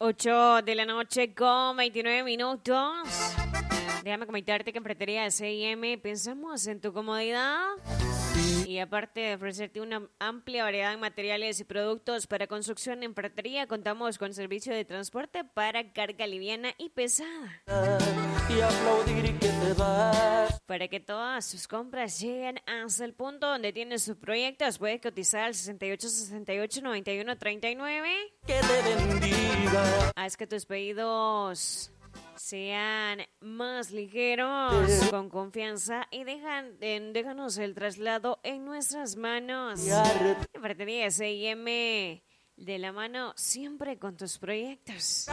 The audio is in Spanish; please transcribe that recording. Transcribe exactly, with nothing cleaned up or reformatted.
ocho de la noche con veintinueve minutos. Déjame comentarte que en Ferretería C I M pensamos en tu comodidad. Y aparte de ofrecerte una amplia variedad de materiales y productos para construcción en ferretería, contamos con servicio de transporte para carga liviana y pesada. Y aplaudir que te vas. Para que todas sus compras lleguen hasta el punto donde tienes sus proyectos, puedes cotizar al sesenta y ocho, sesenta y ocho, noventa y uno, treinta y nueve. Que te bendiga. Haz que tus pedidos sean más ligeros, con confianza, y dejan, en, déjanos el traslado en nuestras manos. Ferretería C I M, de la mano siempre con tus proyectos.